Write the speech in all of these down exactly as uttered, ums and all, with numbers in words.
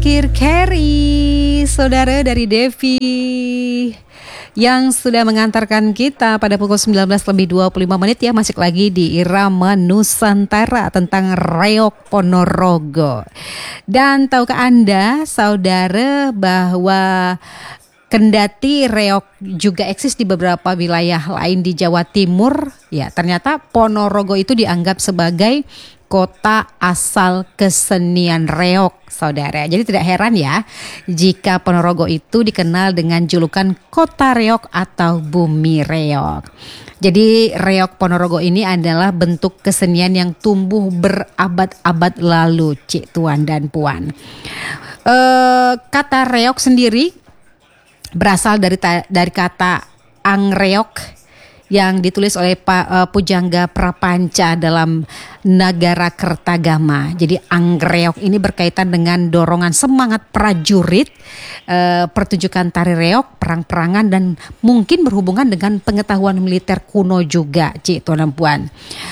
terakhir Carrie, saudara dari Devi yang sudah mengantarkan kita pada pukul sembilan belas lebih dua puluh lima menit ya, masih lagi di Irama Nusantara tentang Reok Ponorogo. Dan tahukah Anda saudara bahwa kendati reok juga eksis di beberapa wilayah lain di Jawa Timur, ya ternyata Ponorogo itu dianggap sebagai kota asal kesenian reok, saudara. Jadi tidak heran ya jika Ponorogo itu dikenal dengan julukan kota reok atau bumi reok. Jadi reok Ponorogo ini adalah bentuk kesenian yang tumbuh berabad-abad lalu, cik tuan dan puan. E, kata reok sendiri berasal dari dari kata angreok yang ditulis oleh Pak uh, Pujangga Prapanca dalam Nagara Kertagama. Jadi angreok ini berkaitan dengan dorongan semangat prajurit, uh, pertunjukan tari reok, perang-perangan, dan mungkin berhubungan dengan pengetahuan militer kuno juga, cik tuan dan puan.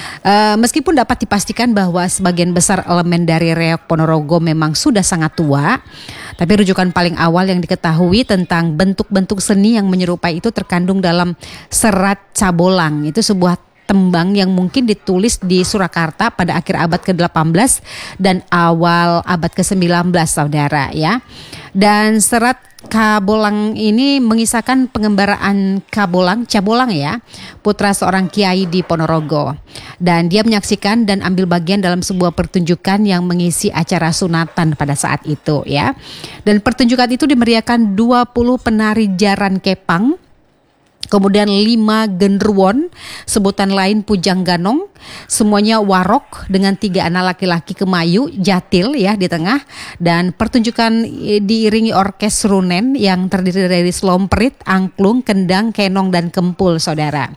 Uh, meskipun dapat dipastikan bahwa sebagian besar elemen dari reok Ponorogo memang sudah sangat tua, tapi rujukan paling awal yang diketahui tentang bentuk-bentuk seni yang menyerupai itu terkandung dalam serat Cabolang. Itu sebuah tembang yang mungkin ditulis di Surakarta pada akhir abad ke delapan belas dan awal abad ke sembilan belas, saudara ya. Dan serat Cabolang ini mengisahkan pengembaraan Cabolang, Cabolang ya, putra seorang kiai di Ponorogo. Dan dia menyaksikan dan ambil bagian dalam sebuah pertunjukan yang mengisi acara sunatan pada saat itu ya. Dan pertunjukan itu dimeriahkan dua puluh penari jaran kepang, kemudian lima genderuwo, sebutan lain pujang ganong, semuanya warok dengan tiga anak laki-laki kemayu jatil ya di tengah, dan pertunjukan diiringi orkes runen yang terdiri dari selomperit, angklung, kendang, kenong, dan kempul, saudara.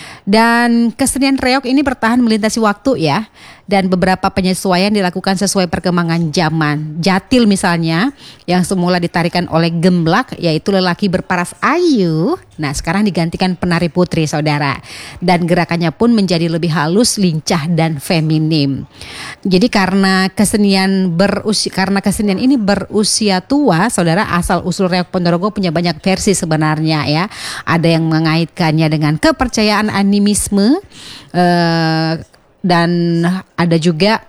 Dan kesenian reok ini bertahan melintasi waktu ya, dan beberapa penyesuaian dilakukan sesuai perkembangan zaman. Jatil misalnya yang semula ditarikan oleh gemblak, yaitu lelaki berparas ayu, nah sekarang digantikan penari putri, saudara. Dan gerakannya pun menjadi lebih halus, lincah, dan feminim. Jadi karena kesenian berusia karena kesenian ini berusia tua, saudara, asal usul reok Ponorogo punya banyak versi sebenarnya ya. Ada yang mengaitkannya dengan kepercayaan animisme, eh, dan ada juga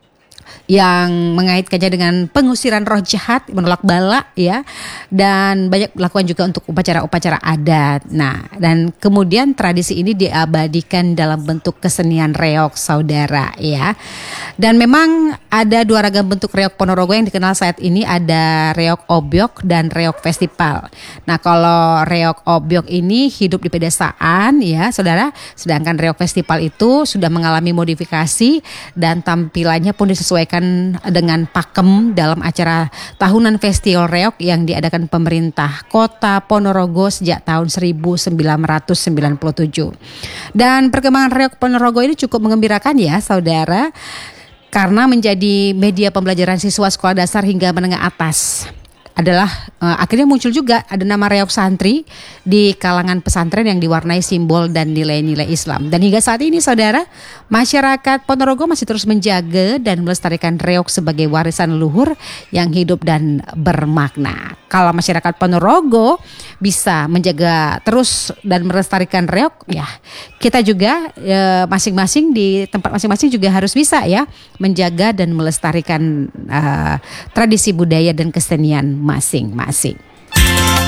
yang mengaitkannya dengan pengusiran roh jahat, menolak bala ya, dan banyak dilakukan juga untuk upacara-upacara adat. Nah, dan kemudian tradisi ini diabadikan dalam bentuk kesenian reok, saudara ya. Dan memang ada dua ragam bentuk reok Ponorogo yang dikenal saat ini, ada reok obyok dan reok festival. Nah, kalau reok obyok ini hidup di pedesaan ya, saudara, sedangkan reok festival itu sudah mengalami modifikasi dan tampilannya pun disesuaikan dengan pakem dalam acara tahunan festival reok yang diadakan pemerintah Kota Ponorogo sejak tahun seribu sembilan ratus sembilan puluh tujuh. Dan perkembangan reok Ponorogo ini cukup mengembirakan ya, saudara, karena menjadi media pembelajaran siswa sekolah dasar hingga menengah atas. Adalah uh, akhirnya muncul juga ada nama reok santri di kalangan pesantren yang diwarnai simbol dan nilai-nilai Islam. Dan hingga saat ini, saudara, masyarakat Ponorogo masih terus menjaga dan melestarikan reok sebagai warisan leluhur yang hidup dan bermakna. Kalau masyarakat Ponorogo bisa menjaga terus dan melestarikan reok, ya kita juga e, masing-masing di tempat masing-masing juga harus bisa ya menjaga dan melestarikan e, tradisi budaya dan kesenian masing-masing.